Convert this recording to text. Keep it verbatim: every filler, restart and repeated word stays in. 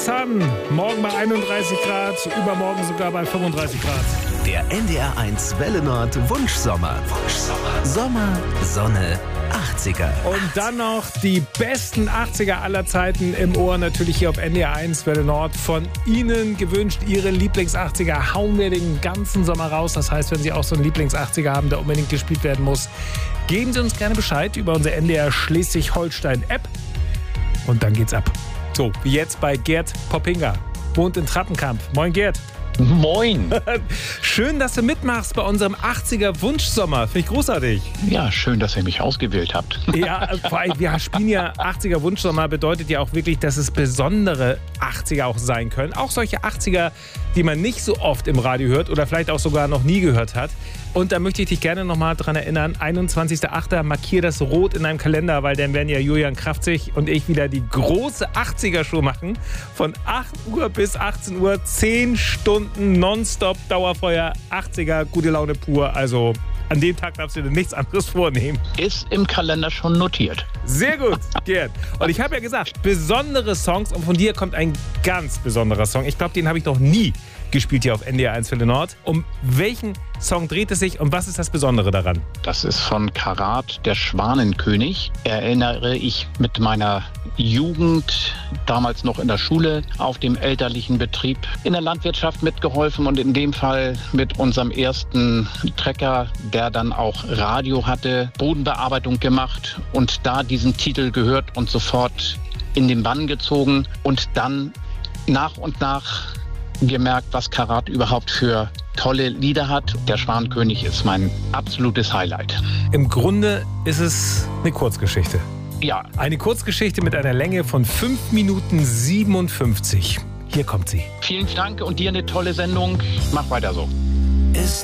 Sun. Morgen bei einunddreißig Grad, übermorgen sogar bei fünfunddreißig Grad. Der N D R eins Welle Nord Wunschsommer. Wunschsommer. Sommer, Sonne, achtziger. Und dann noch die besten achtziger aller Zeiten im Ohr. Natürlich hier auf N D R eins Welle Nord. Von Ihnen gewünscht, Ihre Lieblings-achtziger hauen wir den ganzen Sommer raus. Das heißt, wenn Sie auch so einen Lieblings-achtziger haben, der unbedingt gespielt werden muss, geben Sie uns gerne Bescheid über unsere N D R Schleswig-Holstein-App. Und dann geht's ab. So, wie jetzt bei Gerd Poppinga. Wohnt in Trappenkamp. Moin Gerd. Moin. Schön, dass du mitmachst bei unserem achtziger Wunschsommer. Finde ich großartig. Ja, schön, dass ihr mich ausgewählt habt. Ja, vor allem, wir spielen ja achtziger Wunschsommer, bedeutet ja auch wirklich, dass es besondere achtziger auch sein können. Auch solche achtziger, die man nicht so oft im Radio hört oder vielleicht auch sogar noch nie gehört hat. Und da möchte ich dich gerne nochmal dran erinnern, einundzwanzigster achter markier das rot in deinem Kalender, weil dann werden ja Julian Kraftzig und ich wieder die große achtziger-Show machen. Von acht Uhr bis achtzehn Uhr, zehn Stunden nonstop Dauerfeuer, achtziger, gute Laune pur. Also an dem Tag darfst du dir nichts anderes vornehmen. Ist im Kalender schon notiert. Sehr gut, Gerd. Und ich habe ja gesagt, besondere Songs, und von dir kommt ein ganz besonderer Song. Ich glaube, den habe ich noch nie gespielt hier auf N D R eins Welle Nord. Um welchen Song dreht es sich und was ist das Besondere daran? Das ist von Karat, der Schwanenkönig. Erinnere ich mit meiner Jugend, damals noch in der Schule, auf dem elterlichen Betrieb in der Landwirtschaft mitgeholfen und in dem Fall mit unserem ersten Trecker, der dann auch Radio hatte, Bodenbearbeitung gemacht und da diesen Titel gehört und sofort in den Bann gezogen und dann nach und nach gemerkt, was Karat überhaupt für tolle Lieder hat. Der Schwanenkönig ist mein absolutes Highlight. Im Grunde ist es eine Kurzgeschichte. Ja. Eine Kurzgeschichte mit einer Länge von fünf Minuten siebenundfünfzig. Hier kommt sie. Vielen Dank und dir eine tolle Sendung. Mach weiter so. Ist